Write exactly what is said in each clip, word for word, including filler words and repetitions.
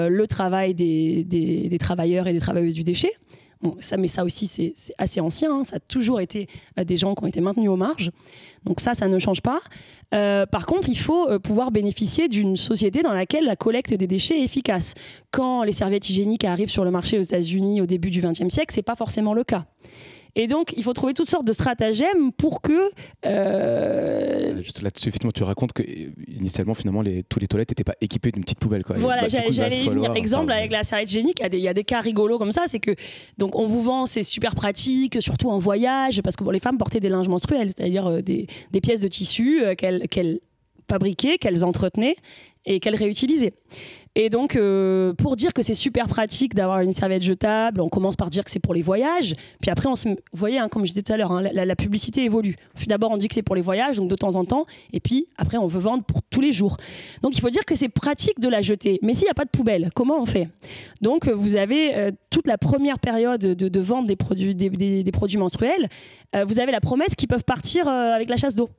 le travail des, des, des travailleurs et des travailleuses du déchet. Bon, ça, mais ça aussi, c'est, c'est assez ancien. Hein. Ça a toujours été euh, des gens qui ont été maintenus aux marges. Donc ça, ça ne change pas. Euh, par contre, il faut euh, pouvoir bénéficier d'une société dans laquelle la collecte des déchets est efficace. Quand les serviettes hygiéniques arrivent sur le marché aux États-Unis au début du vingtième siècle, ce n'est pas forcément le cas. Et donc, il faut trouver toutes sortes de stratagèmes pour que... Euh... Juste là-dessus, effectivement, tu racontes qu'initialement, finalement, les, tous les toilettes n'étaient pas équipées d'une petite poubelle. Quoi. Voilà, bah, j'allais, coup, j'allais y venir. falloir... Exemple, enfin, avec la serviette hygiénique, il y a des, il y a des cas rigolos comme ça. C'est que, donc, on vous vend, c'est super pratique, surtout en voyage, parce que bon, les femmes portaient des linges menstruels, c'est-à-dire euh, des, des pièces de tissu euh, qu'elles, qu'elles fabriquaient, qu'elles entretenaient et qu'elles réutilisaient. Et donc, euh, pour dire que c'est super pratique d'avoir une serviette jetable, on commence par dire que c'est pour les voyages. Puis après, on se... vous voyez, hein, comme je disais tout à l'heure, hein, la, la publicité évolue. Puis d'abord, on dit que c'est pour les voyages, donc de temps en temps. Et puis après, on veut vendre pour tous les jours. Donc, il faut dire que c'est pratique de la jeter. Mais s'il n'y a pas de poubelle, comment on fait ? Donc, vous avez euh, toute la première période de, de vente des produits, des, des, des produits menstruels. Euh, vous avez la promesse qu'ils peuvent partir euh, avec la chasse d'eau.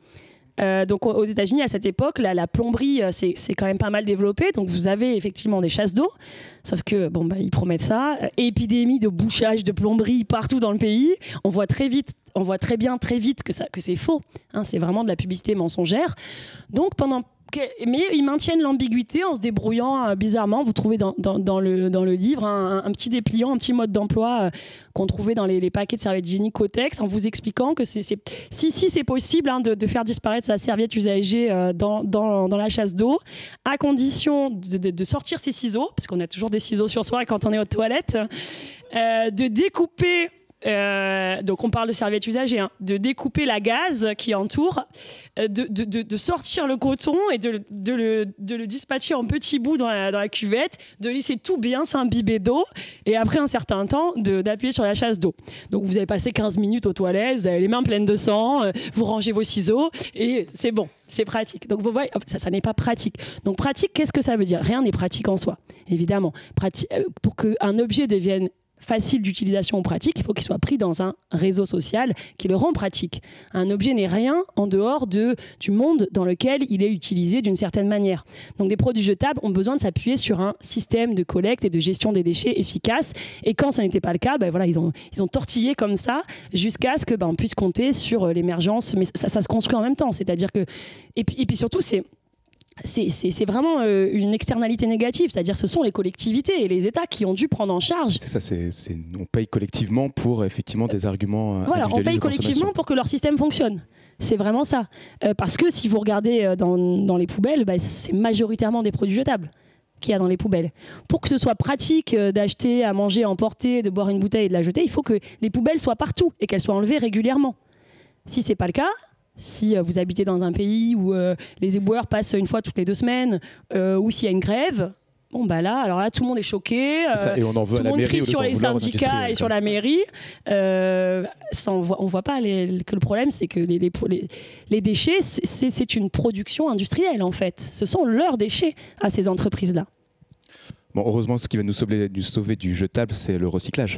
Euh, donc aux États-Unis à cette époque, la, la plomberie euh, c'est, c'est quand même pas mal développé. Donc vous avez effectivement des chasses d'eau, sauf que bon bah ils promettent ça. Euh, épidémie de bouchage de plomberie partout dans le pays. On voit très vite, on voit très bien très vite que ça que c'est faux. Hein, c'est vraiment de la publicité mensongère. Donc pendant mais ils maintiennent l'ambiguïté en se débrouillant euh, bizarrement. Vous trouvez dans, dans, dans, le, dans le livre un, un petit dépliant, un petit mode d'emploi euh, qu'on trouvait dans les, les paquets de serviettes hygiéniques Kotex en vous expliquant que c'est, c'est, si, si c'est possible hein, de, de faire disparaître sa serviette usagée euh, dans, dans, dans la chasse d'eau, à condition de, de, de sortir ses ciseaux, parce qu'on a toujours des ciseaux sur soi quand on est aux toilettes, euh, de découper... Euh, donc on parle de serviettes usagées, hein, de découper la gaze qui entoure, euh, de, de, de, de sortir le coton et de, de, le, de le dispatcher en petits bouts dans la, dans la cuvette, de laisser tout bien s'imbiber d'eau et après un certain temps de, d'appuyer sur la chasse d'eau. Donc vous avez passé quinze minutes aux toilettes, vous avez les mains pleines de sang, euh, vous rangez vos ciseaux et c'est bon, c'est pratique. Donc vous voyez, ça, ça n'est pas pratique. Donc pratique, qu'est-ce que ça veut dire ? Rien n'est pratique en soi, évidemment. Prati- euh, pour qu'un objet devienne facile d'utilisation ou pratique, il faut qu'il soit pris dans un réseau social qui le rend pratique. Un objet n'est rien en dehors de, du monde dans lequel il est utilisé d'une certaine manière. Donc des produits jetables ont besoin de s'appuyer sur un système de collecte et de gestion des déchets efficace. Et quand ce n'était pas le cas, ben voilà, ils ont, ils ont tortillé comme ça jusqu'à ce que ben, on puisse compter sur l'émergence. Mais ça, ça se construit en même temps. C'est-à-dire que... Et puis, et puis surtout, c'est... C'est, c'est, c'est vraiment euh, une externalité négative, c'est-à-dire ce sont les collectivités et les États qui ont dû prendre en charge. C'est ça, c'est, c'est, on paye collectivement pour effectivement des arguments. Euh, voilà, on paye collectivement pour que leur système fonctionne. C'est vraiment ça. Euh, parce que si vous regardez dans, dans les poubelles, bah, c'est majoritairement des produits jetables qu'il y a dans les poubelles. Pour que ce soit pratique euh, d'acheter, à manger, à emporter, de boire une bouteille et de la jeter, il faut que les poubelles soient partout et qu'elles soient enlevées régulièrement. Si ce n'est pas le cas, si euh, vous habitez dans un pays où euh, les éboueurs passent une fois toutes les deux semaines, euh, ou s'il y a une grève, bon bah là, alors là tout le monde est choqué. Euh, ça, et on en veut tout à la le monde mairie crie sur les syndicats et sur la mairie. Euh, ça, on voit, on voit pas les, que le problème, c'est que les, les, les, les déchets, c'est, c'est une production industrielle en fait. Ce sont leurs déchets à ces entreprises-là. Bon, heureusement, ce qui va nous sauver, nous sauver du jetable, c'est le recyclage.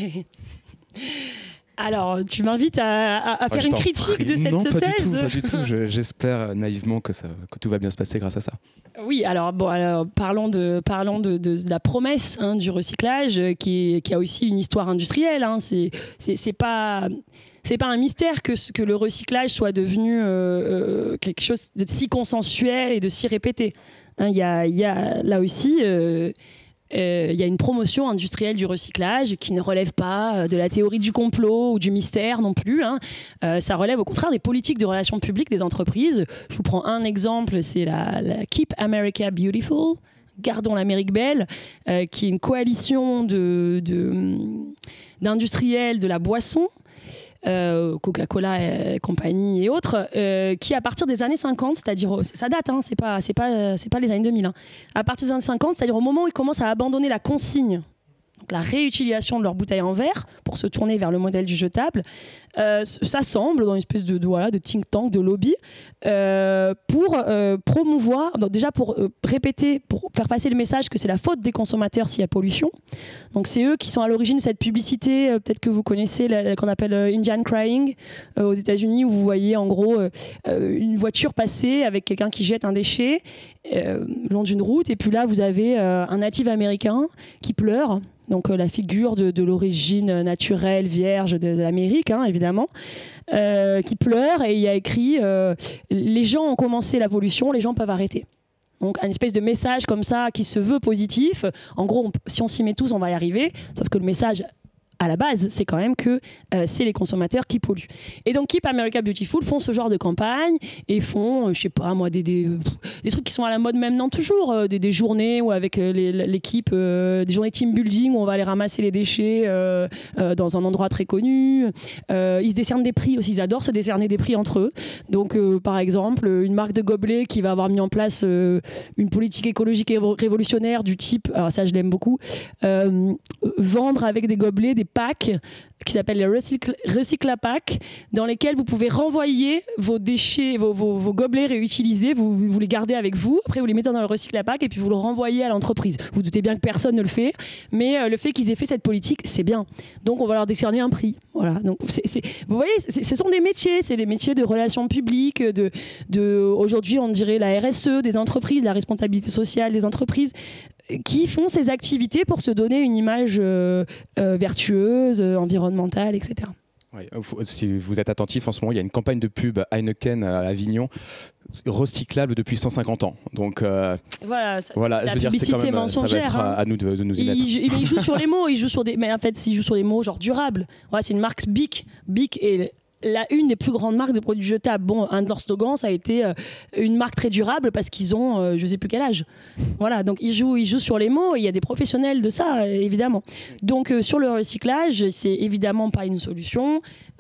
Alors, tu m'invites à, à, à faire ah, une critique prie. de cette non, pas thèse. Du tout, pas du tout. Je, j'espère naïvement que, ça, que tout va bien se passer grâce à ça. Oui, alors, bon, alors parlons, de, parlons de, de, de la promesse hein, du recyclage euh, qui, est, qui a aussi une histoire industrielle. Hein. C'est, c'est, c'est pas... C'est pas un mystère que, que le recyclage soit devenu euh, euh, quelque chose de si consensuel et de si répété. Il hein, y, a, y a là aussi... Euh, il euh, y a une promotion industrielle du recyclage qui ne relève pas de la théorie du complot ou du mystère non plus. Hein. Euh, ça relève au contraire des politiques de relations publiques des entreprises. Je vous prends un exemple, c'est la, la Keep America Beautiful, Gardons l'Amérique belle, euh, qui est une coalition de, de, d'industriels de la boisson, Euh, Coca-Cola et compagnie et autres, euh, qui à partir des années cinquante, c'est-à-dire, ça date, hein, c'est pas, c'est pas, c'est pas les années deux mille, hein, à partir des années cinquante, c'est-à-dire au moment où ils commencent à abandonner la consigne, donc la réutilisation de leurs bouteilles en verre, pour se tourner vers le modèle du jetable, euh, s'assemblent dans une espèce de, de, voilà, de think tank, de lobby, euh, pour euh, promouvoir, donc déjà pour euh, répéter, pour faire passer le message que c'est la faute des consommateurs s'il y a pollution. Donc c'est eux qui sont à l'origine de cette publicité, euh, peut-être que vous connaissez, la, la, qu'on appelle euh, Indian Crying, euh, aux États-Unis, où vous voyez en gros euh, euh, une voiture passer avec quelqu'un qui jette un déchet euh, le long d'une route, et puis là vous avez euh, un natif américain qui pleure. Donc euh, la figure de, de l'origine naturelle, vierge de, de l'Amérique, hein, évidemment, euh, qui pleure, et il y a écrit euh, « Les gens ont commencé la pollution, les gens peuvent arrêter ». Donc un espèce de message comme ça qui se veut positif. En gros, on, si on s'y met tous, on va y arriver. Sauf que le message, à la base, c'est quand même que euh, c'est les consommateurs qui polluent. Et donc Keep America Beautiful font ce genre de campagne et font, euh, je sais pas moi, des, des, des trucs qui sont à la mode même, non toujours, euh, des, des journées où avec euh, les, l'équipe, euh, des journées team building où on va aller ramasser les déchets euh, euh, dans un endroit très connu. Euh, ils se décernent des prix aussi, ils adorent se décerner des prix entre eux. Donc euh, par exemple, une marque de gobelets qui va avoir mis en place euh, une politique écologique et révolutionnaire du type, alors ça je l'aime beaucoup, euh, vendre avec des gobelets des packs qui s'appellent les Recycla, Recycla Pack, dans lesquels vous pouvez renvoyer vos déchets, vos, vos, vos gobelets réutilisés, vous, vous les gardez avec vous, après vous les mettez dans le Recycla Pack et puis vous le renvoyez à l'entreprise. Vous, vous doutez bien que personne ne le fait, mais euh, le fait qu'ils aient fait cette politique, c'est bien. Donc on va leur décerner un prix. Voilà. Donc, c'est, c'est, vous voyez, c'est, ce sont des métiers, c'est des métiers de relations publiques, de, de, aujourd'hui on dirait la R S E des entreprises, la responsabilité sociale des entreprises, qui font ces activités pour se donner une image euh, euh, vertueuse, euh, environnementale, et cetera. Ouais, si vous êtes attentif, en ce moment, il y a une campagne de pub Heineken à Avignon, recyclable depuis cent cinquante ans. Donc euh, voilà, ça, voilà, la je veux publicité dire, c'est quand même, mensongère. Ça va être hein. à nous de, de nous y mettre. Il, il, il joue sur les mots, il joue sur des, mais en fait, il joue sur des mots genre durables. Voilà, c'est une marque Bic. Bic est la une des plus grandes marques de produits jetables. Bon, un de leurs slogans, ça a été euh, une marque très durable parce qu'ils ont, euh, je sais plus quel âge. Voilà, donc ils jouent, ils jouent sur les mots. Et il y a des professionnels de ça, euh, évidemment. Donc euh, sur le recyclage, c'est évidemment pas une solution.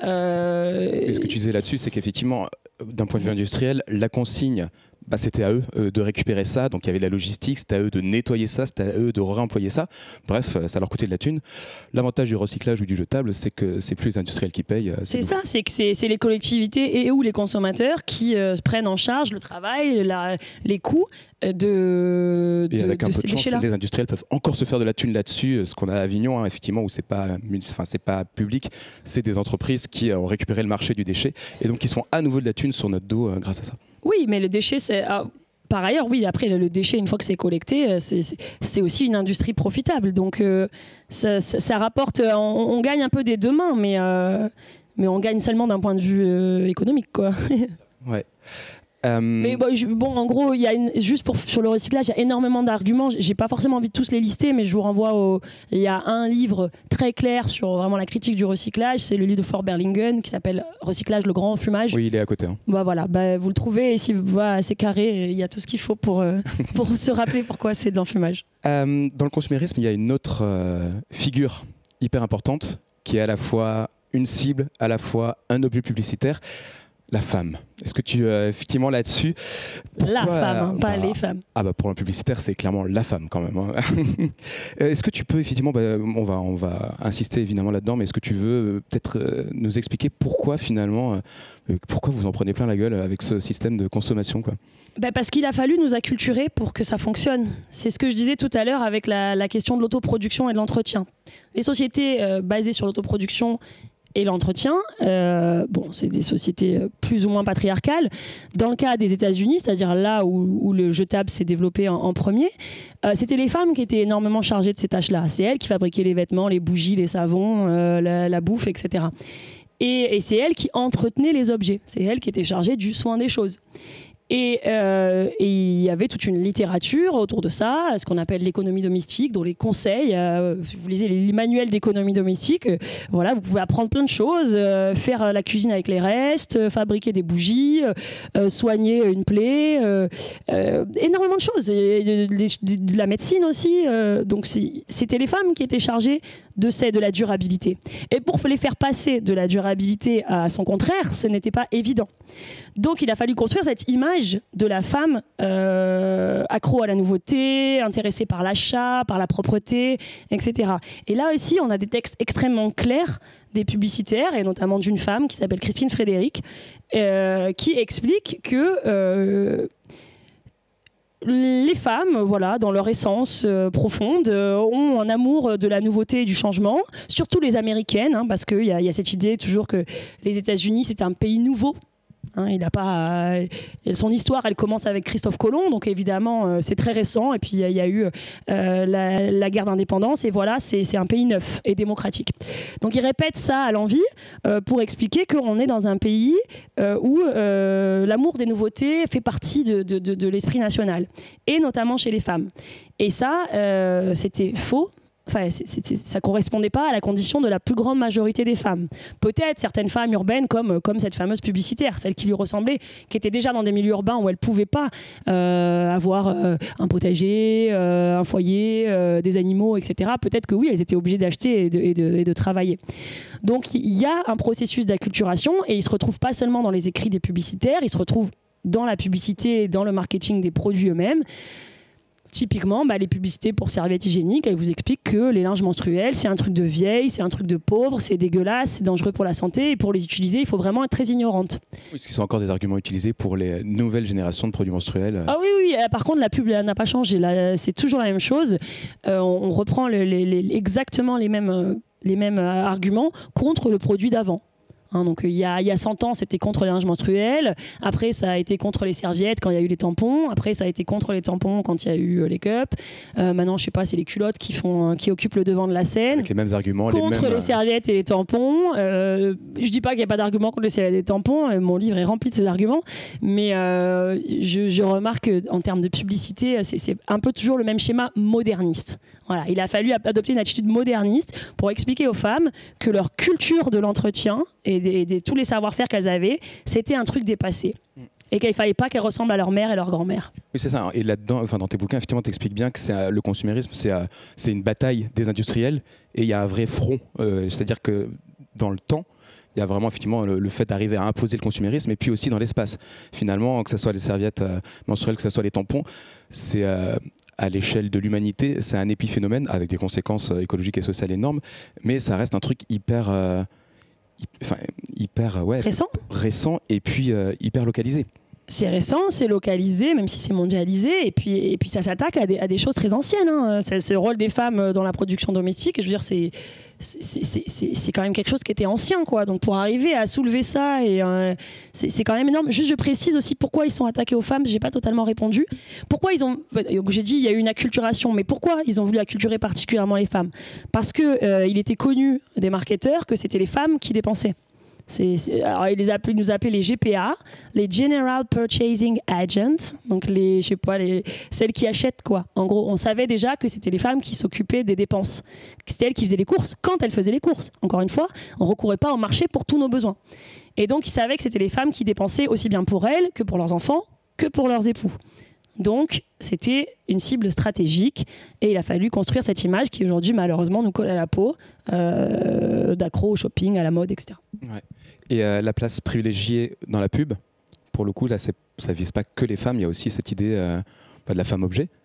Euh, et ce que tu disais là-dessus, c'est qu'effectivement, d'un point de vue industriel, la consigne, bah, c'était à eux euh, de récupérer ça, donc il y avait de la logistique, c'était à eux de nettoyer ça, c'était à eux de réemployer ça. Bref, euh, ça leur coûtait de la thune. L'avantage du recyclage ou du jetable, c'est que c'est plus les industriels qui payent. Euh, c'est c'est ça, c'est que c'est, c'est les collectivités et ou les consommateurs qui euh, prennent en charge le travail, la, les coûts de, de, et avec de un peu ces de chance, déchets-là. Les industriels peuvent encore se faire de la thune là-dessus. Ce qu'on a à Avignon, hein, effectivement, où c'est pas, enfin, c'est pas public, c'est des entreprises qui ont récupéré le marché du déchet et donc qui sont à nouveau de la thune sur notre dos euh, grâce à ça. Oui, mais le déchet, c'est... Ah, par ailleurs, oui, après, le, le déchet, une fois que c'est collecté, c'est, c'est, c'est aussi une industrie profitable. Donc, euh, ça, ça, ça rapporte... On, on gagne un peu des deux mains, mais, euh, mais on gagne seulement d'un point de vue euh, économique, quoi. Ouais. Euh... Mais bon, je, bon, en gros, il y a une, juste pour, sur le recyclage, il y a énormément d'arguments. J'ai pas forcément envie de tous les lister, mais je vous renvoie au. Il y a un livre très clair sur vraiment la critique du recyclage. C'est le livre de Flore Berlingen qui s'appelle Recyclage, le grand fumage. Oui, il est à côté. Hein. Bah voilà, bah, vous le trouvez et si bah, c'est carré, il y a tout ce qu'il faut pour, euh, pour se rappeler pourquoi c'est de l'enfumage. Euh, dans le consumérisme, il y a une autre euh, figure hyper importante qui est à la fois une cible, à la fois un objet publicitaire. La femme. Est-ce que tu euh, effectivement là-dessus pourquoi, La femme, hein, pas bah, les femmes. Ah bah pour un publicitaire, c'est clairement la femme quand même. Hein. Est-ce que tu peux effectivement, bah, on va on va insister évidemment là-dedans, mais est-ce que tu veux euh, peut-être euh, nous expliquer pourquoi finalement, euh, pourquoi vous en prenez plein la gueule avec ce système de consommation quoi? Bah parce qu'il a fallu nous acculturer pour que ça fonctionne. C'est ce que je disais tout à l'heure avec la, la question de l'autoproduction et de l'entretien. Les sociétés euh, basées sur l'autoproduction et l'entretien, euh, bon, c'est des sociétés plus ou moins patriarcales. Dans le cas des États-Unis, c'est-à-dire là où, où le jetable s'est développé en, en premier, euh, c'était les femmes qui étaient énormément chargées de ces tâches-là. C'est elles qui fabriquaient les vêtements, les bougies, les savons, euh, la, la bouffe, et cetera. Et, et c'est elles qui entretenaient les objets. C'est elles qui étaient chargées du soin des choses. Et, euh, et il y avait toute une littérature autour de ça, ce qu'on appelle l'économie domestique, dont les conseils, euh, vous lisez les manuels d'économie domestique, euh, voilà, vous pouvez apprendre plein de choses, euh, faire la cuisine avec les restes, euh, fabriquer des bougies, euh, soigner une plaie, euh, euh, énormément de choses, et de, de, de la médecine aussi. Euh, donc c'est, c'était les femmes qui étaient chargées de, ces, de la durabilité. Et pour les faire passer de la durabilité à son contraire, ce n'était pas évident. Donc il a fallu construire cette image image de la femme euh, accro à la nouveauté, intéressée par l'achat, par la propreté, et cetera. Et là aussi, on a des textes extrêmement clairs des publicitaires, et notamment d'une femme qui s'appelle Christine Frédéric, euh, qui explique que euh, les femmes, voilà, dans leur essence euh, profonde, euh, ont un amour de la nouveauté et du changement, surtout les Américaines, hein, parce qu'il y, y a cette idée toujours que les États-Unis, c'est un pays nouveau. Hein, il a pas, euh, son histoire, elle commence avec Christophe Colomb, donc évidemment, euh, c'est très récent. Et puis, il y, y a eu euh, la, la guerre d'indépendance, et voilà, c'est, c'est un pays neuf et démocratique. Donc, il répète ça à l'envi euh, pour expliquer qu'on est dans un pays euh, où euh, l'amour des nouveautés fait partie de, de, de, de l'esprit national, et notamment chez les femmes. Et ça, euh, c'était faux. Enfin, c'est, c'est, ça ne correspondait pas à la condition de la plus grande majorité des femmes. Peut-être certaines femmes urbaines, comme, comme cette fameuse publicitaire, celle qui lui ressemblait, qui était déjà dans des milieux urbains où elle ne pouvait pas euh, avoir euh, un potager, euh, un foyer, euh, des animaux, et cetera. Peut-être que oui, elles étaient obligées d'acheter et de, et de, et de travailler. Donc il y a un processus d'acculturation, et il ne se retrouve pas seulement dans les écrits des publicitaires, il se retrouve dans la publicité et dans le marketing des produits eux-mêmes. Typiquement, bah, les publicités pour serviettes hygiéniques, elles vous expliquent que les linges menstruels, c'est un truc de vieille, c'est un truc de pauvre, c'est dégueulasse, c'est dangereux pour la santé, et pour les utiliser, il faut vraiment être très ignorante. Oui, ce qui sont encore des arguments utilisés pour les nouvelles générations de produits menstruels. Ah oui, oui, par contre, la pub elle n'a pas changé, là, c'est toujours la même chose. Euh, on, on reprend le, les, les, exactement les mêmes, les mêmes arguments contre le produit d'avant. Hein, donc il y, y a cent ans, c'était contre les linges menstruels. Après, ça a été contre les serviettes quand il y a eu les tampons. Après, ça a été contre les tampons quand il y a eu euh, les cups. Euh, maintenant, je sais pas, c'est les culottes qui font, euh, qui occupent le devant de la scène. Avec les mêmes arguments. Contre les, mêmes... les serviettes et les tampons. Euh, je dis pas qu'il n'y a pas d'arguments contre les serviettes et les tampons. Euh, mon livre est rempli de ces arguments. Mais euh, je, je remarque qu'en termes de publicité, c'est, c'est un peu toujours le même schéma moderniste. Voilà, il a fallu adopter une attitude moderniste pour expliquer aux femmes que leur culture de l'entretien et des, des, tous les savoir-faire qu'elles avaient, c'était un truc dépassé. Et qu'il ne fallait pas qu'elles ressemblent à leur mère et leur grand-mère. Oui, c'est ça. Et là-dedans, enfin, dans tes bouquins, effectivement, tu expliques bien que c'est, euh, le consumérisme, c'est, euh, c'est une bataille des industriels, et il y a un vrai front. Euh, c'est-à-dire que dans le temps, il y a vraiment effectivement le, le fait d'arriver à imposer le consumérisme, et puis aussi dans l'espace. Finalement, que ce soit les serviettes euh, menstruelles, que ce soit les tampons, c'est... Euh, à l'échelle de l'humanité, c'est un épiphénomène avec des conséquences écologiques et sociales énormes, mais ça reste un truc hyper, euh, hyper, hyper ouais, récent, récent et puis euh, hyper localisé. C'est récent, c'est localisé, même si c'est mondialisé, et puis, et puis ça s'attaque à des, à des choses très anciennes. Hein. C'est, c'est le rôle des femmes dans la production domestique. Je veux dire, c'est, c'est, c'est, c'est, c'est quand même quelque chose qui était ancien, quoi. Donc pour arriver à soulever ça, et, euh, c'est, c'est quand même énorme. Juste, je précise aussi pourquoi ils sont attaqués aux femmes. J'ai pas totalement répondu. Pourquoi ils ont, donc j'ai dit il y a eu une acculturation, mais pourquoi ils ont voulu acculturer particulièrement les femmes ? Parce que euh, il était connu des marketeurs que c'était les femmes qui dépensaient. C'est, c'est, alors ils les appelaient, nous appelaient les G P A, les General Purchasing Agents, donc les, je sais pas, les, celles qui achètent quoi. En gros, on savait déjà que c'était les femmes qui s'occupaient des dépenses. C'était elles qui faisaient les courses quand elles faisaient les courses. Encore une fois, on recourait pas au marché pour tous nos besoins. Et donc, ils savaient que c'était les femmes qui dépensaient aussi bien pour elles que pour leurs enfants, que pour leurs époux. Donc, c'était une cible stratégique, et il a fallu construire cette image qui aujourd'hui, malheureusement, nous colle à la peau, euh, d'accro au shopping, à la mode, et cetera. Ouais. Et euh, la place privilégiée dans la pub, pour le coup, là, c'est, ça ne vise pas que les femmes, il y a aussi cette idée euh, de la femme objet.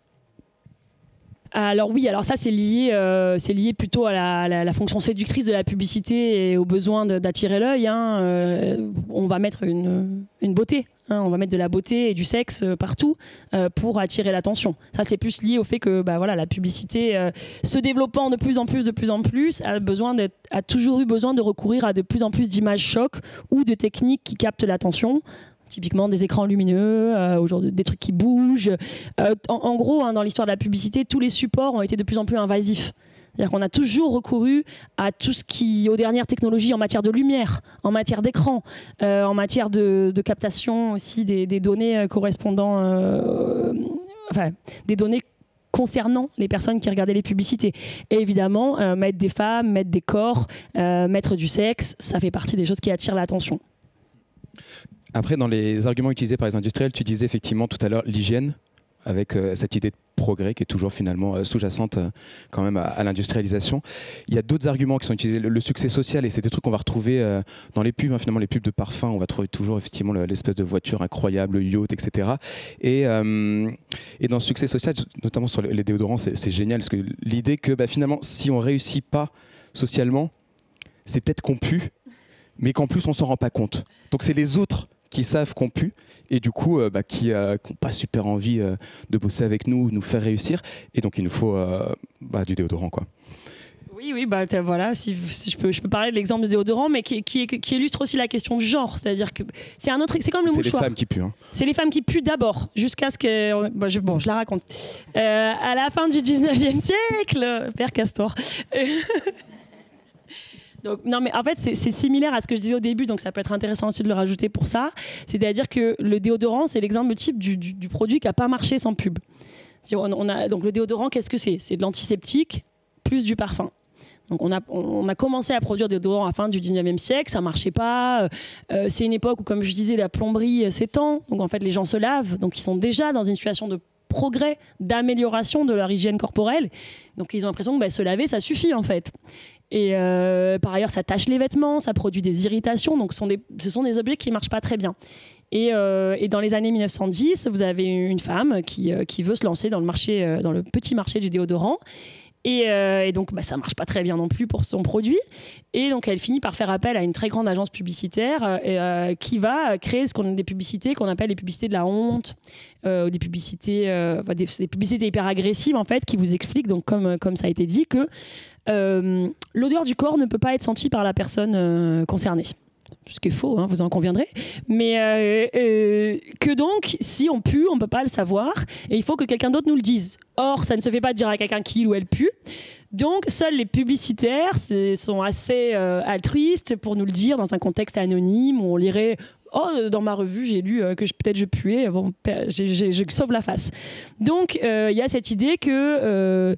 Alors oui, alors ça c'est lié, euh, c'est lié plutôt à la, la, la fonction séductrice de la publicité et au besoin de, d'attirer l'œil. Hein. Euh, on va mettre une, une beauté. Hein, on va mettre de la beauté et du sexe partout euh, pour attirer l'attention. Ça, c'est plus lié au fait que bah, voilà, la publicité, euh, se développant de plus en plus, de plus en plus, a, besoin d'être, a toujours eu besoin de recourir à de plus en plus d'images chocs ou de techniques qui captent l'attention. Typiquement des écrans lumineux, euh, aujourd'hui, des trucs qui bougent. Euh, en, en gros, hein, dans l'histoire de la publicité, tous les supports ont été de plus en plus invasifs. C'est-à-dire qu'on a toujours recouru à tout ce qui, aux dernières technologies en matière de lumière, en matière d'écran, euh, en matière de, de captation aussi des, des données correspondant, euh, enfin, des données concernant les personnes qui regardaient les publicités. Et évidemment, euh, mettre des femmes, mettre des corps, euh, mettre du sexe, ça fait partie des choses qui attirent l'attention. Après, dans les arguments utilisés par les industriels, tu disais effectivement tout à l'heure l'hygiène. avec euh, cette idée de progrès qui est toujours finalement euh, sous-jacente euh, quand même à, à l'industrialisation. Il y a d'autres arguments qui sont utilisés, le, le succès social, et c'est des trucs qu'on va retrouver euh, dans les pubs, hein, finalement les pubs de parfum, on va trouver toujours effectivement le, l'espèce de voiture incroyable, le yacht, et cetera. Et, euh, et dans le succès social, notamment sur les déodorants, c'est, c'est génial, parce que l'idée que bah, finalement, si on réussit pas socialement, c'est peut-être qu'on pue, mais qu'en plus on s'en rend pas compte. Donc c'est les autres qui savent qu'on pue et du coup euh, bah, qui n'ont euh, pas super envie euh, de bosser avec nous, nous faire réussir, et donc il nous faut euh, bah, du déodorant, quoi. Oui, oui, bah voilà, si, si je peux, je peux parler de l'exemple du déodorant, mais qui, qui, qui illustre aussi la question du genre, c'est-à-dire que c'est un autre, c'est comme le c'est mouchoir. C'est les femmes qui puent. Hein. C'est les femmes qui puent d'abord, jusqu'à ce que, bon, je, bon, je la raconte. Euh, à la fin du dix-neuvième siècle, Père Castor. Donc, non, mais en fait, c'est, c'est similaire à ce que je disais au début, donc ça peut être intéressant aussi de le rajouter pour ça. C'est-à-dire que le déodorant, c'est l'exemple type du, du, du produit qui n'a pas marché sans pub. On, on a, donc le déodorant, qu'est-ce que c'est ? C'est de l'antiseptique plus du parfum. Donc on a, on a commencé à produire des déodorants à la fin du dix-neuvième siècle, ça ne marchait pas. Euh, c'est une époque où, comme je disais, la plomberie s'étend. Donc en fait, les gens se lavent, donc ils sont déjà dans une situation de progrès, d'amélioration de leur hygiène corporelle. Donc ils ont l'impression que bah, se laver, ça suffit en fait. Et euh, par ailleurs, ça tache les vêtements, ça produit des irritations. Donc, ce sont des, ce sont des objets qui ne marchent pas très bien. Et, euh, et dans les années mille neuf cent dix, vous avez une femme qui, euh, qui veut se lancer dans le, marché, euh, dans le petit marché du déodorant. Et, euh, et donc, bah, ça ne marche pas très bien non plus pour son produit. Et donc, elle finit par faire appel à une très grande agence publicitaire euh, euh, qui va créer ce qu'on, des publicités qu'on appelle les publicités de la honte, euh, des, publicités, euh, des, des publicités hyper agressives, en fait, qui vous expliquent, donc, comme, comme ça a été dit, que euh, l'odeur du corps ne peut pas être sentie par la personne euh, concernée. Ce qui est faux, hein, vous en conviendrez. Mais euh, euh, que donc, si on pue, on ne peut pas le savoir. Et il faut que quelqu'un d'autre nous le dise. Or, ça ne se fait pas dire à quelqu'un qu'il ou elle pue. Donc, seuls les publicitaires sont assez euh, altruistes pour nous le dire dans un contexte anonyme où on lirait « Oh, dans ma revue, j'ai lu euh, que je, peut-être je puais. Bon, j'ai, j'ai, je sauve la face. » Donc, il euh, y a cette idée que, euh,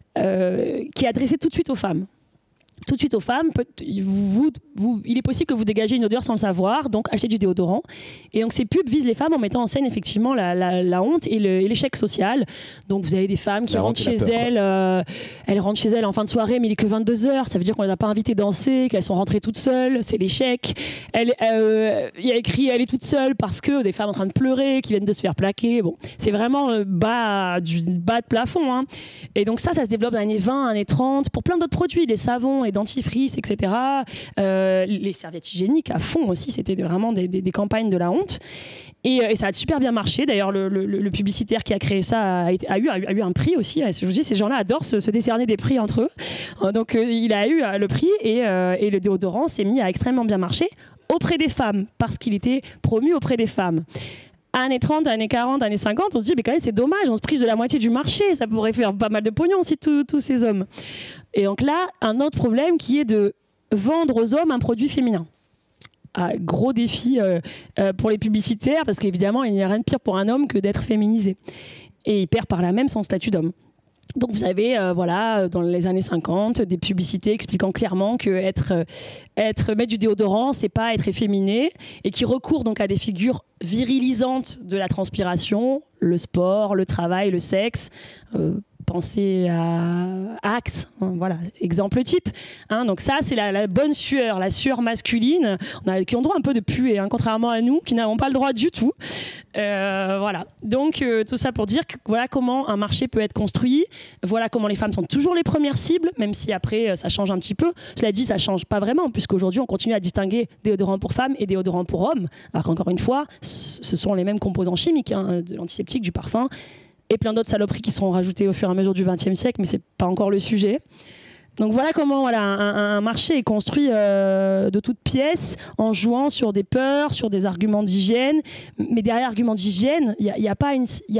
euh, qui est adressée tout de suite aux femmes. Tout de suite aux femmes, peut, vous, vous, il est possible que vous dégagez une odeur sans le savoir, donc achetez du déodorant. Et donc ces pubs visent les femmes en mettant en scène effectivement la, la, la honte et, le, et l'échec social. Donc vous avez des femmes qui la rentrent chez peur, elles, euh, elles rentrent chez elles en fin de soirée, mais il est que vingt-deux heures, ça veut dire qu'on les a pas invitées danser, qu'elles sont rentrées toutes seules, c'est l'échec. Elle, euh, il y a écrit elle est toute seule parce que des femmes en train de pleurer, qui viennent de se faire plaquer. Bon, c'est vraiment euh, bas du bas de plafond. Hein. Et donc ça, ça se développe dans les années vingt, années trente, pour plein d'autres produits, les savons et dentifrice, et cetera. Euh, les serviettes hygiéniques à fond aussi, c'était vraiment des, des, des campagnes de la honte. Et, et ça a super bien marché. D'ailleurs, le, le, le publicitaire qui a créé ça a, été, a, eu, a, eu, a eu un prix aussi. Je vous dis, ces gens-là adorent se, se décerner des prix entre eux. Donc, euh, il a eu le prix et, euh, et le déodorant s'est mis à extrêmement bien marcher auprès des femmes parce qu'il était promu auprès des femmes. Années trente, années quarante, années cinquante, on se dit, mais quand même, c'est dommage, on se prive de la moitié du marché, ça pourrait faire pas mal de pognon si tous ces hommes. Et donc là, un autre problème qui est de vendre aux hommes un produit féminin. Ah, gros défi euh, euh, pour les publicitaires, parce qu'évidemment, il n'y a rien de pire pour un homme que d'être féminisé. Et il perd par là même son statut d'homme. Donc vous avez, euh, voilà, dans les années cinquante, des publicités expliquant clairement que être, euh, être mettre du déodorant, c'est pas être efféminé, et qui recourent donc à des figures virilisantes de la transpiration, le sport, le travail, le sexe. Euh, Pensez à Axe, hein, voilà, exemple type. Hein, donc ça, c'est la, la bonne sueur, la sueur masculine, on a, qui ont droit un peu de puer, hein, contrairement à nous, qui n'avons pas le droit du tout. Euh, voilà. Donc euh, tout ça pour dire que voilà comment un marché peut être construit. Voilà comment les femmes sont toujours les premières cibles, même si après ça change un petit peu. Cela dit, ça change pas vraiment, puisqu'aujourd'hui on continue à distinguer déodorant pour femmes et déodorant pour hommes. Alors qu'encore une fois, ce sont les mêmes composants chimiques, hein, de l'antiseptique, du parfum. Et plein d'autres saloperies qui seront rajoutées au fur et à mesure du vingtième siècle, mais ce n'est pas encore le sujet. Donc voilà comment voilà, un, un marché est construit euh, de toutes pièces, en jouant sur des peurs, sur des arguments d'hygiène. Mais derrière arguments d'hygiène, il n'y a, a, a,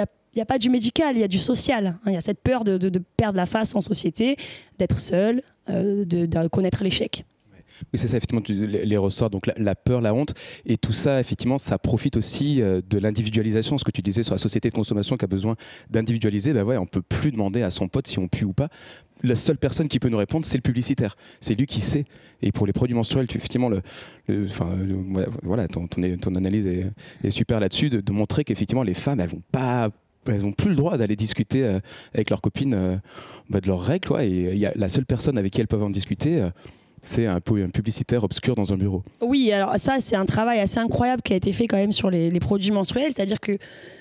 a pas du médical, il y a du social. Il y a cette peur de, de, de perdre la face en société, d'être seul, euh, de, de connaître l'échec. Oui, c'est ça, effectivement, tu, les ressorts, donc la, la peur, la honte, et tout ça, effectivement, ça profite aussi euh, de l'individualisation, ce que tu disais sur la société de consommation qui a besoin d'individualiser. Ben ouais, on ne peut plus demander à son pote si on pue ou pas. La seule personne qui peut nous répondre, c'est le publicitaire. C'est lui qui sait. Et pour les produits menstruels, tu, effectivement, le, le, enfin, le, voilà, ton, ton, ton analyse est, est super là-dessus, de, de montrer qu'effectivement, les femmes, elles ne vont pas elles n'ont plus le droit d'aller discuter euh, avec leurs copines euh, bah, de leurs règles, quoi. Et y a, la seule personne avec qui elles peuvent en discuter, euh, c'est un, un publicitaire obscur dans un bureau. Oui, alors ça, c'est un travail assez incroyable qui a été fait quand même sur les, les produits menstruels, c'est-à-dire que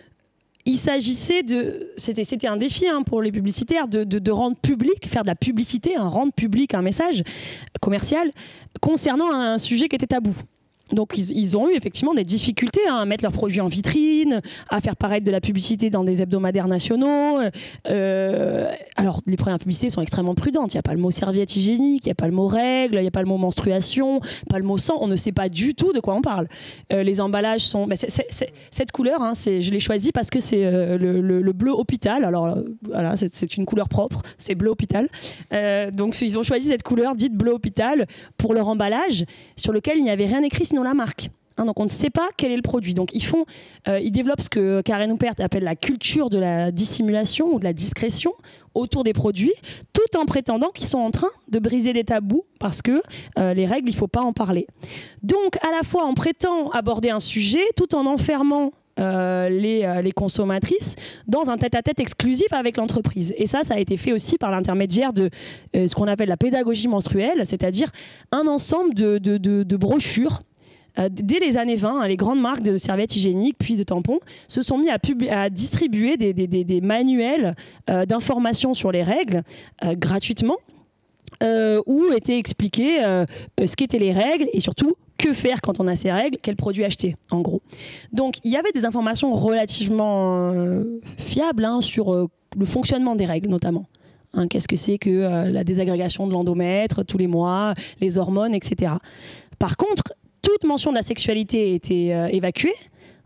il s'agissait de, c'était, c'était un défi hein, pour les publicitaires de, de, de rendre public, faire de la publicité, hein, rendre public un message commercial concernant un sujet qui était tabou. Donc ils, ils ont eu effectivement des difficultés hein, à mettre leurs produits en vitrine, à faire paraître de la publicité dans des hebdomadaires nationaux. Euh, alors les premières publicités sont extrêmement prudentes. Il n'y a pas le mot serviette hygiénique, il n'y a pas le mot règle, il n'y a pas le mot menstruation, pas le mot sang. On ne sait pas du tout de quoi on parle. Euh, les emballages sont... Bah, c'est, c'est, c'est, cette couleur, hein, c'est, je l'ai choisie parce que c'est euh, le, le, le bleu hôpital. Alors euh, voilà, c'est, c'est une couleur propre, c'est bleu hôpital. Euh, donc ils ont choisi cette couleur dite bleu hôpital pour leur emballage sur lequel il n'y avait rien écrit sinon la marque. Hein, donc on ne sait pas quel est le produit. Donc ils font, euh, ils développent ce que Karen Huppert appelle la culture de la dissimulation ou de la discrétion autour des produits, tout en prétendant qu'ils sont en train de briser des tabous parce que euh, les règles, il ne faut pas en parler. Donc à la fois on prétend aborder un sujet tout en enfermant Euh, les, euh, les consommatrices dans un tête-à-tête exclusif avec l'entreprise. Et ça, ça a été fait aussi par l'intermédiaire de euh, ce qu'on appelle la pédagogie menstruelle, c'est-à-dire un ensemble de, de, de, de brochures. Euh, dès les années vingt, hein, les grandes marques de serviettes hygiéniques puis de tampons se sont mis à, pub- à distribuer des, des, des, des manuels euh, d'information sur les règles euh, gratuitement, euh, où étaient expliquées euh, ce qu'étaient les règles et surtout que faire quand on a ces règles, quel produit acheter, en gros. Donc, il y avait des informations relativement euh, fiables hein, sur euh, le fonctionnement des règles, notamment. Hein, qu'est-ce que c'est que euh, la désagrégation de l'endomètre tous les mois, les hormones, et cetera. Par contre, toute mention de la sexualité était euh, évacuée.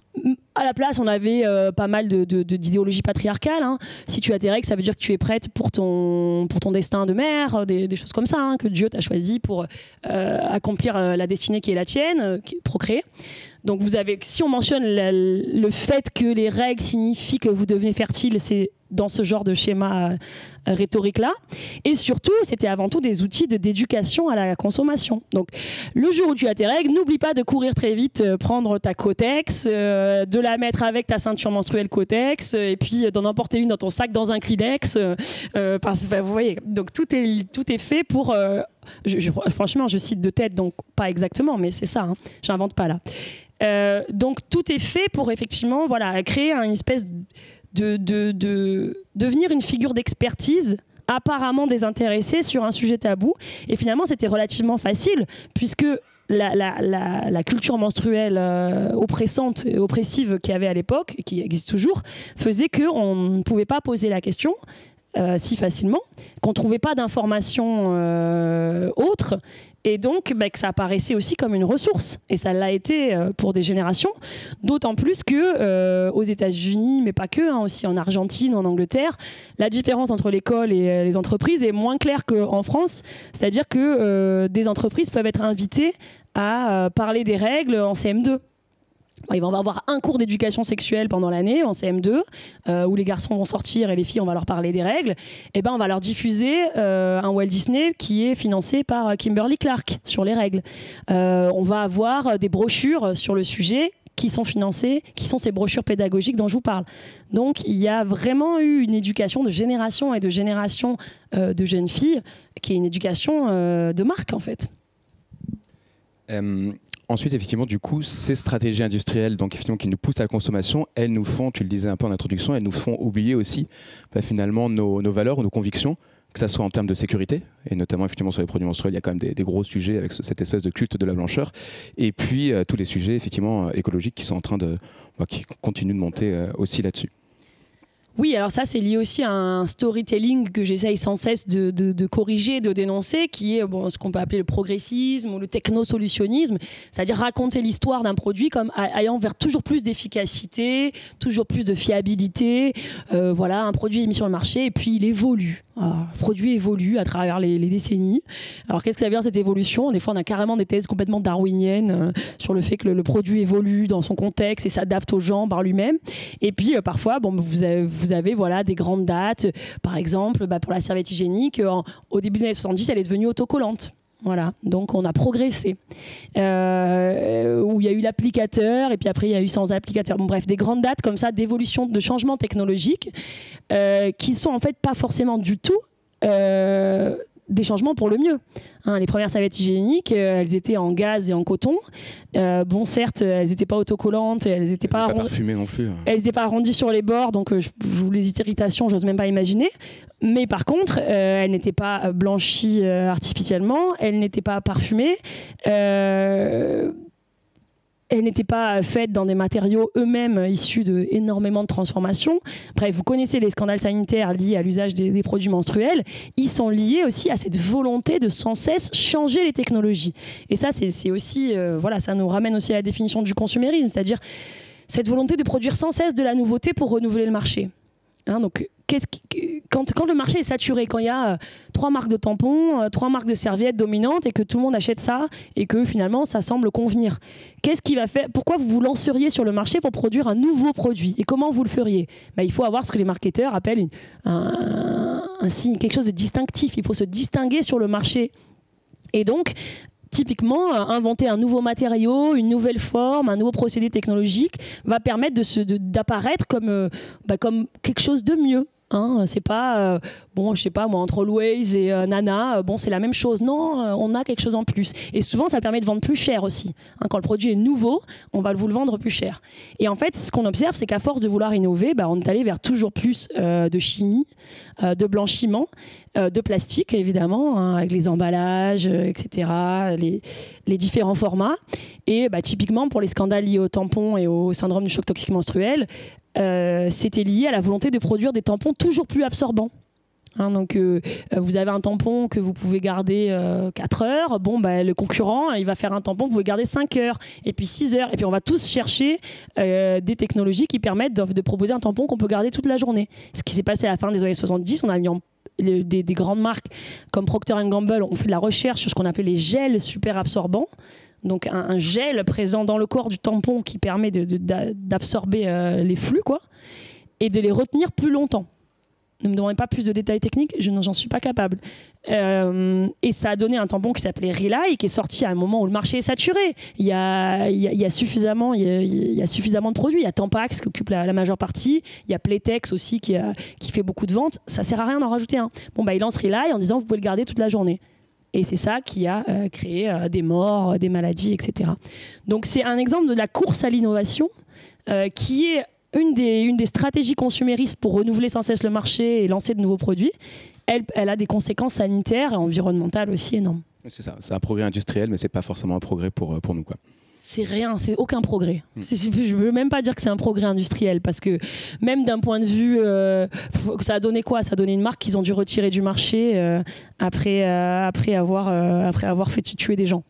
À la place, on avait euh, pas mal de, de, de, d'idéologie patriarcale. Hein. Si tu as tes règles, ça veut dire que tu es prête pour ton, pour ton destin de mère, des, des choses comme ça, hein, que Dieu t'a choisi pour euh, accomplir euh, la destinée qui est la tienne, euh, qui est procréer. Donc, vous avez, si on mentionne la, le fait que les règles signifient que vous devenez fertile, c'est dans ce genre de schéma euh, rhétorique-là. Et surtout, c'était avant tout des outils de, d'éducation à la consommation. Donc, le jour où tu as tes règles, n'oublie pas de courir très vite, euh, prendre ta Kotex, euh, de la mettre avec ta ceinture menstruelle Kotex, euh, et puis d'en emporter une dans ton sac dans un Kleenex. Euh, euh, parce, bah, vous voyez, donc tout est, tout est fait pour... Euh, je, je, franchement, je cite de tête, donc pas exactement, mais c'est ça, hein, j'invente pas là. Euh, donc tout est fait pour effectivement voilà, créer une espèce de, de, de devenir une figure d'expertise apparemment désintéressée sur un sujet tabou. Et finalement, c'était relativement facile puisque la, la, la, la culture menstruelle euh, oppressante et oppressive qu'il y avait à l'époque, et qui existe toujours, faisait qu'on ne pouvait pas poser la question euh, si facilement, qu'on ne trouvait pas d'informations euh, autres. Et donc, bah, que ça apparaissait aussi comme une ressource. Et ça l'a été euh, pour des générations. D'autant plus que euh, aux États-Unis, mais pas que, hein, aussi en Argentine, en Angleterre, la différence entre l'école et euh, les entreprises est moins claire qu'en France. C'est-à-dire que euh, des entreprises peuvent être invitées à euh, parler des règles en C M deux. Ils vont avoir un cours d'éducation sexuelle pendant l'année en C M deux euh, où les garçons vont sortir et les filles on va leur parler des règles. Et ben on va leur diffuser euh, un Walt Disney qui est financé par Kimberly Clark sur les règles. Euh, on va avoir des brochures sur le sujet qui sont financées, qui sont ces brochures pédagogiques dont je vous parle. Donc il y a vraiment eu une éducation de génération et de génération euh, de jeunes filles qui est une éducation euh, de marque en fait. Euh... Ensuite, effectivement, du coup, ces stratégies industrielles donc, effectivement, qui nous poussent à la consommation, elles nous font, tu le disais un peu en introduction, elles nous font oublier aussi bah, finalement nos, nos valeurs ou nos convictions, que ce soit en termes de sécurité, et notamment effectivement sur les produits menstruels, il y a quand même des, des gros sujets avec ce, cette espèce de culte de la blancheur, et puis euh, tous les sujets effectivement écologiques qui sont en train de, bah, qui continuent de monter euh, aussi là-dessus. Oui, alors ça, c'est lié aussi à un storytelling que j'essaye sans cesse de, de, de corriger, de dénoncer, qui est bon, ce qu'on peut appeler le progressisme ou le technosolutionnisme, c'est-à-dire raconter l'histoire d'un produit comme ayant vers toujours plus d'efficacité, toujours plus de fiabilité. Euh, voilà, un produit est mis sur le marché et puis il évolue. Alors, le produit évolue à travers les, les décennies. Alors, qu'est-ce que ça veut dire cette évolution ? Des fois, on a carrément des thèses complètement darwiniennes euh, sur le fait que le, le produit évolue dans son contexte et s'adapte aux gens par lui-même. Et puis, euh, parfois, bon, vous avez, vous avez voilà, des grandes dates. Par exemple, bah, pour la serviette hygiénique, en, au début des années soixante-dix, elle est devenue autocollante. Voilà, donc on a progressé. Euh, où il y a eu l'applicateur, et puis après il y a eu sans applicateur. Bon, bref, des grandes dates comme ça d'évolution, de changement technologique, euh, qui sont en fait pas forcément du tout euh, des changements pour le mieux. Hein, les premières serviettes hygiéniques, euh, elles étaient en gaz et en coton. Euh, bon, certes, elles n'étaient pas autocollantes, elles n'étaient pas, pas arron- parfumées non plus. Elles n'étaient pas arrondies sur les bords, donc euh, je, je vous les irritations, j'ose même pas imaginer. Mais par contre, euh, elles n'étaient pas blanchies euh, artificiellement, elles n'étaient pas parfumées. Euh, Elles n'étaient pas faites dans des matériaux eux-mêmes issus d'énormément de transformations. Bref, vous connaissez les scandales sanitaires liés à l'usage des, des produits menstruels. Ils sont liés aussi à cette volonté de sans cesse changer les technologies. Et ça, c'est, c'est aussi, euh, voilà, ça nous ramène aussi à la définition du consumérisme, c'est-à-dire cette volonté de produire sans cesse de la nouveauté pour renouveler le marché. Hein, donc, qu'est-ce qui, quand, quand le marché est saturé, quand il y a euh, trois marques de tampons, euh, trois marques de serviettes dominantes et que tout le monde achète ça et que finalement ça semble convenir, qu'est-ce qui va faire ? Pourquoi vous vous lanceriez sur le marché pour produire un nouveau produit ? Et comment vous le feriez ? Ben, il faut avoir ce que les marketeurs appellent une, un, un signe, quelque chose de distinctif. Il faut se distinguer sur le marché. Et donc, typiquement, euh, inventer un nouveau matériau, une nouvelle forme, un nouveau procédé technologique va permettre de se, de, d'apparaître comme, euh, bah, comme quelque chose de mieux. Hein, c'est pas, euh, bon, je sais pas, moi, entre Always et euh, Nana, euh, bon, c'est la même chose. Non, euh, on a quelque chose en plus. Et souvent, ça permet de vendre plus cher aussi. Hein, quand le produit est nouveau, on va vous le vendre plus cher. Et en fait, ce qu'on observe, c'est qu'à force de vouloir innover, bah, on est allé vers toujours plus euh, de chimie, euh, de blanchiment, euh, de plastique, évidemment, hein, avec les emballages, euh, et cetera, les, les différents formats. Et bah, typiquement, pour les scandales liés aux tampons et au syndrome du choc toxique menstruel, Euh, c'était lié à la volonté de produire des tampons toujours plus absorbants. Hein, donc, euh, vous avez un tampon que vous pouvez garder euh, quatre heures. Bon, bah, le concurrent, il va faire un tampon que vous pouvez garder cinq heures, et puis six heures. Et puis, on va tous chercher euh, des technologies qui permettent de, de proposer un tampon qu'on peut garder toute la journée. Ce qui s'est passé à la fin des années soixante-dix, on a mis en les, des, des grandes marques comme Procter and Gamble ont fait de la recherche sur ce qu'on appelait les gels super absorbants. Donc un, un gel présent dans le corps du tampon qui permet de, de, d'absorber euh, les flux, quoi, et de les retenir plus longtemps. Ne me demandez pas plus de détails techniques, je n'en suis pas capable. Euh, et ça a donné un tampon qui s'appelait Relay, qui est sorti à un moment où le marché est saturé. Il y a, il y a, il y a, suffisamment, il y a, il y a suffisamment de produits. Il y a Tampax qui occupe la, la majeure partie. Il y a Playtex aussi qui, a, qui fait beaucoup de ventes. Ça ne sert à rien d'en rajouter un. Bon, bah, il lance Relay en disant vous pouvez le garder toute la journée. Et c'est ça qui a euh, créé euh, des morts, euh, des maladies, et cetera. Donc c'est un exemple de la course à l'innovation euh, qui est une des, une des stratégies consuméristes pour renouveler sans cesse le marché et lancer de nouveaux produits. Elle, elle a des conséquences sanitaires et environnementales aussi énormes. C'est ça, c'est un progrès industriel, mais c'est pas forcément un progrès pour, pour nous, quoi. C'est rien, c'est aucun progrès. Mmh. C'est, je ne veux même pas dire que c'est un progrès industriel, parce que même d'un point de vue, euh, ça a donné quoi ? Ça a donné une marque qu'ils ont dû retirer du marché euh, après, euh, après, avoir, euh, après avoir fait tuer des gens.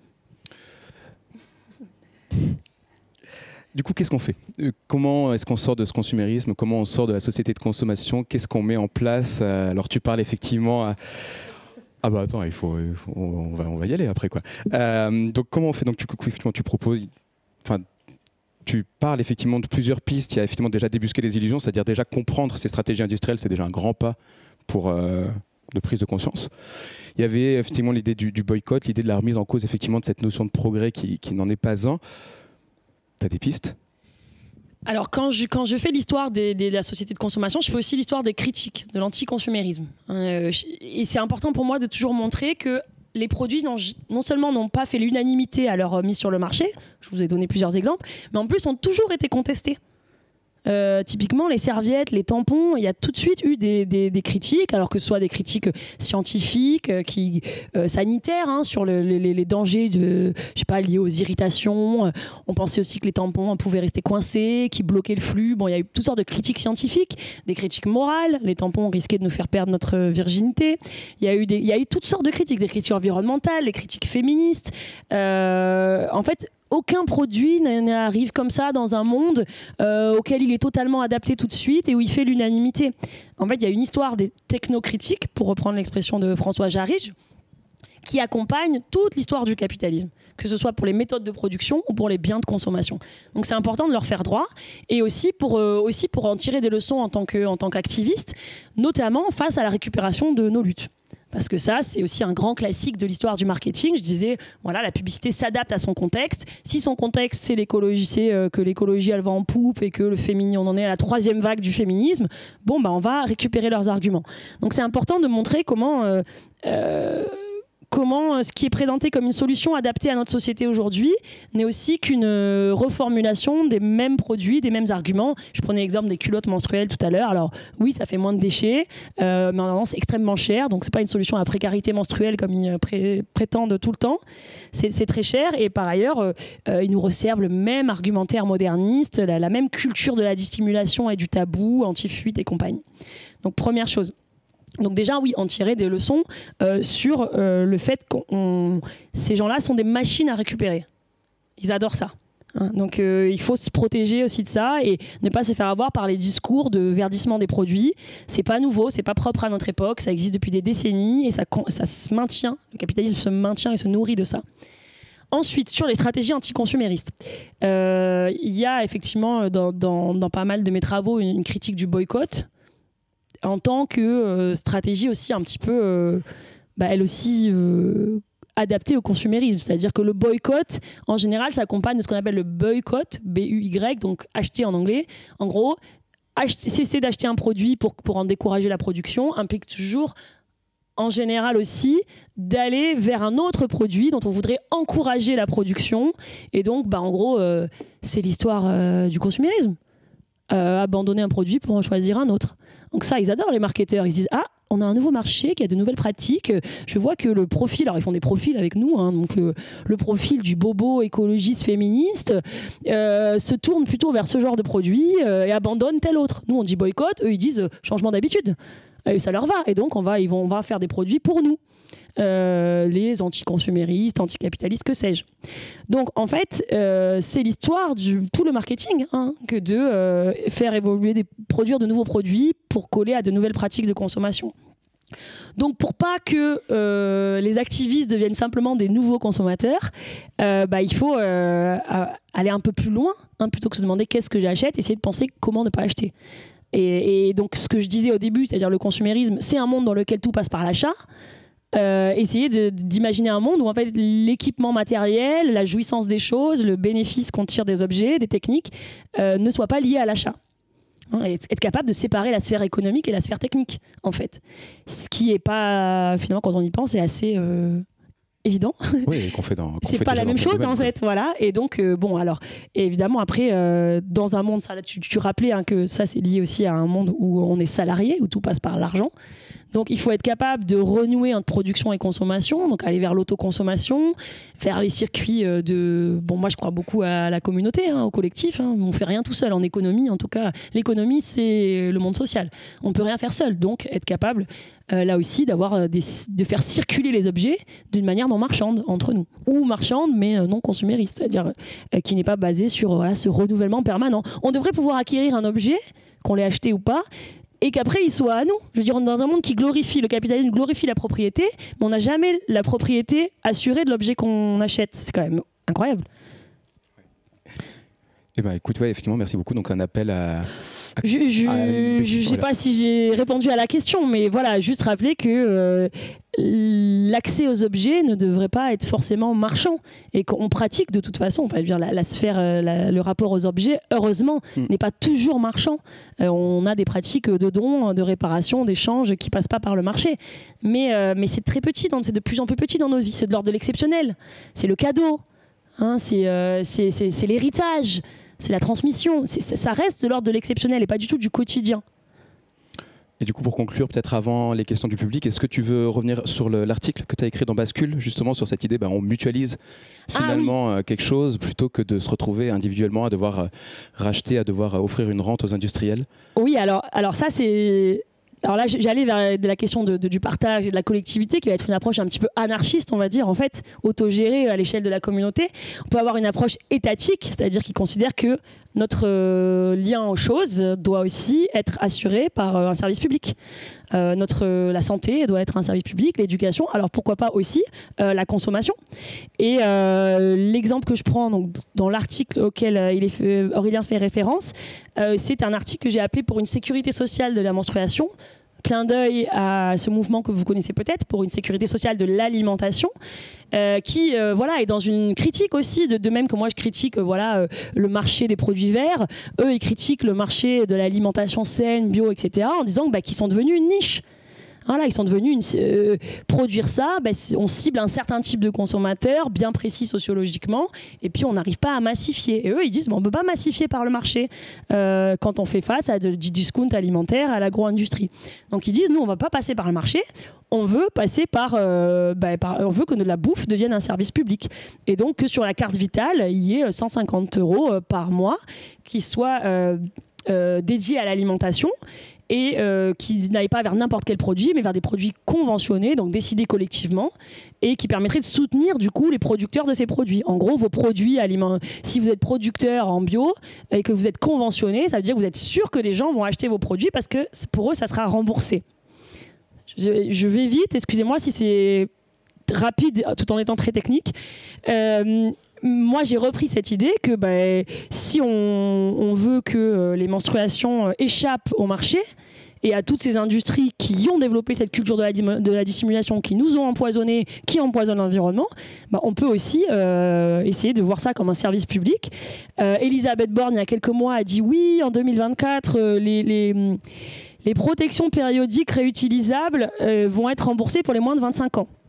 Du coup, qu'est-ce qu'on fait ? Comment est-ce qu'on sort de ce consumérisme ? Comment on sort de la société de consommation ? Qu'est-ce qu'on met en place ? Alors, tu parles effectivement à... Ah bah attends, il faut, il faut on, va, on va y aller après, quoi. Euh, donc comment on fait ? Donc tu, effectivement, tu proposes, enfin, tu parles effectivement de plusieurs pistes. Il y a effectivement déjà débusquer les illusions, c'est-à-dire déjà comprendre ces stratégies industrielles, c'est déjà un grand pas pour euh, de prise de conscience. Il y avait effectivement l'idée du, du boycott, l'idée de la remise en cause effectivement de cette notion de progrès qui, qui n'en est pas un. T'as des pistes ? Alors, quand je, quand je fais l'histoire des, des, de la société de consommation, je fais aussi l'histoire des critiques, de l'anticonsumérisme. Euh, et c'est important pour moi de toujours montrer que les produits non, non seulement n'ont pas fait l'unanimité à leur mise sur le marché, je vous ai donné plusieurs exemples, mais en plus ont toujours été contestés. Euh, typiquement, les serviettes, les tampons, il y a tout de suite eu des, des, des critiques, alors que ce soit des critiques scientifiques, euh, qui, euh, sanitaires, hein, sur le, les, les dangers de, je sais pas, liés aux irritations. On pensait aussi que les tampons pouvaient rester coincés, qui bloquaient le flux. Bon, il y a eu toutes sortes de critiques scientifiques, des critiques morales. Les tampons risquaient de nous faire perdre notre virginité. Il y a eu, des, il y a eu toutes sortes de critiques, des critiques environnementales, des critiques féministes. Euh, en fait, aucun produit n'arrive comme ça dans un monde euh, auquel il est totalement adapté tout de suite et où il fait l'unanimité. En fait, il y a une histoire des technocritiques, pour reprendre l'expression de François Jarige, qui accompagne toute l'histoire du capitalisme, que ce soit pour les méthodes de production ou pour les biens de consommation. Donc c'est important de leur faire droit, et aussi pour, euh, aussi pour en tirer des leçons en tant que, en tant qu'activiste, notamment face à la récupération de nos luttes. Parce que ça, c'est aussi un grand classique de l'histoire du marketing. Je disais, voilà, la publicité s'adapte à son contexte. Si son contexte, c'est l'écologie, c'est euh, que l'écologie, elle va en poupe et que le féminisme, on en est à la troisième vague du féminisme, bon, bah, on va récupérer leurs arguments. Donc, c'est important de montrer comment... Euh, euh, comment ce qui est présenté comme une solution adaptée à notre société aujourd'hui n'est aussi qu'une reformulation des mêmes produits, des mêmes arguments. Je prenais l'exemple des culottes menstruelles tout à l'heure. Alors oui, ça fait moins de déchets, euh, mais en avant, c'est extrêmement cher. Donc, ce n'est pas une solution à la précarité menstruelle comme ils pré- prétendent tout le temps. C'est, c'est très cher. Et par ailleurs, euh, euh, ils nous resservent le même argumentaire moderniste, la, la même culture de la dissimulation et du tabou, anti-fuite et compagnie. Donc, première chose. Donc déjà, oui, en tirer des leçons euh, sur euh, le fait que ces gens-là sont des machines à récupérer. Ils adorent ça. Hein. Donc euh, il faut se protéger aussi de ça et ne pas se faire avoir par les discours de verdissement des produits. C'est pas nouveau, c'est pas propre à notre époque, ça existe depuis des décennies et ça, ça se maintient. Le capitalisme se maintient et se nourrit de ça. Ensuite, sur les stratégies anticonsuméristes, euh, il y a effectivement dans, dans, dans pas mal de mes travaux une, une critique du boycott, en tant que euh, stratégie aussi un petit peu, euh, bah, elle aussi euh, adaptée au consumérisme. C'est-à-dire que le boycott, en général, s'accompagne de ce qu'on appelle le boycott, B U Y, donc acheter en anglais. En gros, acheter, cesser d'acheter un produit pour, pour en décourager la production implique toujours, en général aussi, d'aller vers un autre produit dont on voudrait encourager la production. Et donc, bah, en gros, euh, c'est l'histoire euh, du consumérisme. Euh, abandonner un produit pour en choisir un autre. Donc ça, ils adorent les marketeurs. Ils disent « Ah, on a un nouveau marché qui a de nouvelles pratiques. Je vois que le profil... » Alors, ils font des profils avec nous. Hein, donc, euh, le profil du bobo écologiste féministe euh, se tourne plutôt vers ce genre de produit euh, et abandonne tel autre. Nous, on dit boycott. Eux, ils disent euh, changement d'habitude. Et ça leur va. Et donc, on va, ils vont, on va faire des produits pour nous. Euh, les anticonsuméristes, anticapitalistes, que sais-je. Donc en fait, euh, c'est l'histoire du tout le marketing hein, que de euh, faire évoluer, des, produire de nouveaux produits pour coller à de nouvelles pratiques de consommation. Donc pour pas que euh, les activistes deviennent simplement des nouveaux consommateurs, euh, bah, il faut euh, aller un peu plus loin, hein, plutôt que de se demander qu'est-ce que j'achète, essayer de penser comment ne pas acheter. Et, et donc ce que je disais au début, c'est-à-dire le consumérisme, c'est un monde dans lequel tout passe par l'achat. Euh, essayer de, d'imaginer un monde où en fait l'équipement matériel, la jouissance des choses, le bénéfice qu'on tire des objets, des techniques, euh, ne soit pas lié à l'achat. Hein, et être capable de séparer la sphère économique et la sphère technique, en fait. Ce qui est pas, finalement, quand on y pense, c'est assez euh, évident. Oui, qu'on fait dans. Qu'on c'est fait pas la même chose, domaine, en quoi. fait, voilà. Et donc, euh, bon, alors, évidemment, après, euh, dans un monde, ça, tu, tu rappelais hein, que ça, c'est lié aussi à un monde où on est salarié, où tout passe par l'argent. Donc, il faut être capable de renouer entre production et consommation, donc aller vers l'autoconsommation, vers les circuits de... Bon, moi, je crois beaucoup à la communauté, hein, au collectif. Hein. On ne fait rien tout seul en économie. En tout cas, l'économie, c'est le monde social. On ne peut rien faire seul. Donc, être capable, euh, là aussi, d'avoir des, de faire circuler les objets d'une manière non marchande entre nous. Ou marchande, mais non consumériste, c'est-à-dire euh, qui n'est pas basée sur voilà, ce renouvellement permanent. On devrait pouvoir acquérir un objet, qu'on l'ait acheté ou pas, et qu'après il soit à nous. Je veux dire, on est dans un monde qui glorifie, le capitalisme glorifie la propriété, mais on n'a jamais la propriété assurée de l'objet qu'on achète. C'est quand même incroyable. Eh ben, écoute, ouais, effectivement, merci beaucoup. Donc un appel à... Je ne Ah, sais voilà. pas si j'ai répondu à la question, mais voilà, juste rappeler que euh, l'accès aux objets ne devrait pas être forcément marchand et qu'on pratique de toute façon, enfin, je veux dire, la, la sphère, la, le rapport aux objets, heureusement, mm. n'est pas toujours marchand. Euh, on a des pratiques de dons, de réparation, d'échange qui passent pas par le marché, mais, euh, mais c'est très petit, dans, c'est de plus en plus petit dans nos vies, c'est de l'ordre de l'exceptionnel, c'est le cadeau, hein, c'est, euh, c'est, c'est, c'est l'héritage. C'est la transmission, c'est, ça reste de l'ordre de l'exceptionnel et pas du tout du quotidien. Et du coup, pour conclure, peut-être avant les questions du public, est-ce que tu veux revenir sur le, l'article que tu as écrit dans Bascule, justement sur cette idée, ben, on mutualise finalement ah, oui. quelque chose plutôt que de se retrouver individuellement à devoir euh, racheter, à devoir euh, offrir une rente aux industriels? Oui, alors, alors ça c'est... Alors là, j'allais vers la question de, de, du partage et de la collectivité, qui va être une approche un petit peu anarchiste, on va dire, en fait, autogérée à l'échelle de la communauté. On peut avoir une approche étatique, c'est-à-dire qui considère que notre euh, lien aux choses doit aussi être assuré par euh, un service public. Euh, notre, euh, la santé doit être un service public, l'éducation, alors pourquoi pas aussi euh, la consommation. Et euh, l'exemple que je prends donc, dans l'article auquel euh, il est fait, Aurélien fait référence, euh, c'est un article que j'ai appelé « Pour une sécurité sociale de la menstruation », clin d'œil à ce mouvement que vous connaissez peut-être pour une sécurité sociale de l'alimentation, euh, qui euh, voilà, est dans une critique aussi, de, de même que moi je critique euh, voilà, euh, le marché des produits verts, eux ils critiquent le marché de l'alimentation saine, bio, et cetera, en disant bah, qu'ils sont devenus une niche. Voilà, ils sont devenus une, euh, produire ça, bah, on cible un certain type de consommateur bien précis sociologiquement, et puis on n'arrive pas à massifier. Et eux, ils disent bon, on ne peut pas massifier par le marché euh, quand on fait face à du discount alimentaire, à l'agro-industrie. Donc ils disent nous, on ne va pas passer par le marché, on veut passer par, euh, bah, par, on veut que la bouffe devienne un service public. Et donc que sur la carte vitale, il y ait cent cinquante euros par mois qui soient euh, euh, dédiés à l'alimentation, et euh, qui n'aillent pas vers n'importe quel produit, mais vers des produits conventionnés, donc décidés collectivement, et qui permettraient de soutenir du coup les producteurs de ces produits. En gros, vos produits alimentaires, si vous êtes producteur en bio et que vous êtes conventionné, ça veut dire que vous êtes sûr que les gens vont acheter vos produits parce que pour eux, ça sera remboursé. Je, je vais vite, excusez-moi si c'est rapide tout en étant très technique. Euh, Moi, j'ai repris cette idée que bah, si on, on veut que euh, les menstruations euh, échappent au marché et à toutes ces industries qui ont développé cette culture de la, de la dissimulation, qui nous ont empoisonnés, qui empoisonnent l'environnement, bah, on peut aussi euh, essayer de voir ça comme un service public. Euh, Elisabeth Borne, il y a quelques mois, a dit oui, en deux mille vingt-quatre, euh, les, les, les protections périodiques réutilisables euh, vont être remboursées pour les moins de vingt-cinq ans.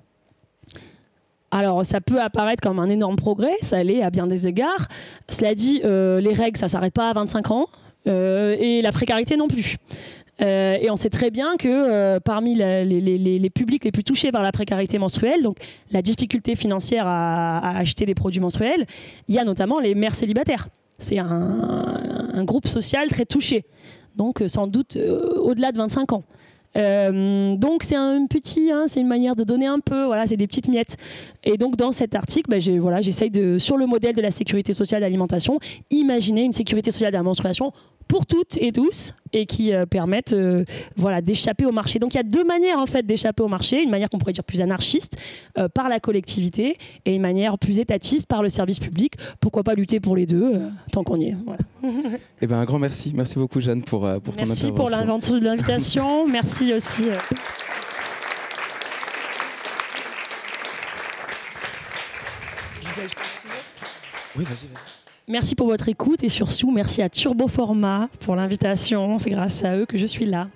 Alors, ça peut apparaître comme un énorme progrès, ça l'est à bien des égards. Cela dit, euh, les règles, ça ne s'arrête pas à vingt-cinq ans, euh, et la précarité non plus. Euh, et on sait très bien que euh, parmi la, les, les, les publics les plus touchés par la précarité menstruelle, donc la difficulté financière à, à acheter des produits menstruels, il y a notamment les mères célibataires. C'est un, un groupe social très touché, donc sans doute euh, au-delà de vingt-cinq ans. Euh, donc c'est un petit, hein, c'est une manière de donner un peu, voilà, c'est des petites miettes. Et donc dans cet article, bah, j'ai, voilà, j'essaye de, sur le modèle de la sécurité sociale d'alimentation, imaginer une sécurité sociale de la menstruation pour toutes et tous, et qui euh, permettent euh, voilà, d'échapper au marché. Donc il y a deux manières en fait d'échapper au marché, une manière qu'on pourrait dire plus anarchiste euh, par la collectivité, et une manière plus étatiste par le service public. Pourquoi pas lutter pour les deux euh, tant qu'on y est. Voilà. Eh ben, un grand merci, merci beaucoup Jeanne pour, euh, pour ton merci intervention. Merci pour l'invitation, merci aussi. Euh... Oui, vas-y, vas-y. Merci pour votre écoute et surtout merci à Turboformat pour l'invitation. C'est grâce à eux que je suis là.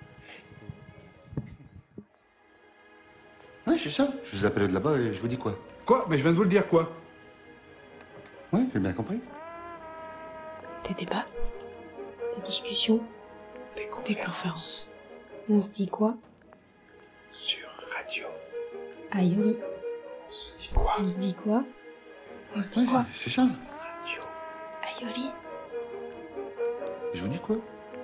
Oui, c'est ça. Je vous appelle de là-bas et je vous dis quoi? Quoi? Mais je viens de vous le dire, quoi? Oui, j'ai bien compris. Des débats, des discussions, des conférences. Des conférences. On se dit quoi? Sur radio. Aïoli. On se dit quoi? On se dit quoi? On se dit ouais, quoi? C'est ça. Radio. Aïoli. Je vous dis quoi?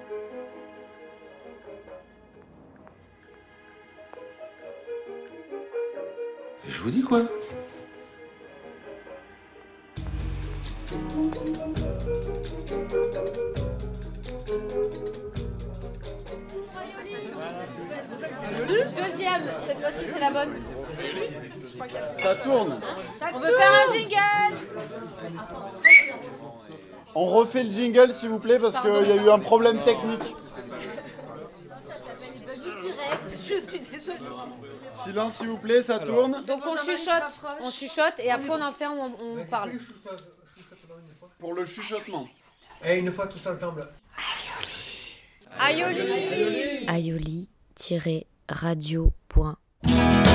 Je vous dis quoi? Deuxième, cette fois-ci c'est la bonne. Ça tourne. On veut faire un jingle. On refait le jingle s'il vous plaît parce qu'il y a eu un problème technique. Je suis désolée. Silence s'il vous plaît, ça tourne. Donc on chuchote, on chuchote et après on en fait, on, on parle. Pour le chuchotement. Et une fois tous ensemble. Aïoli. Aïoli-radio point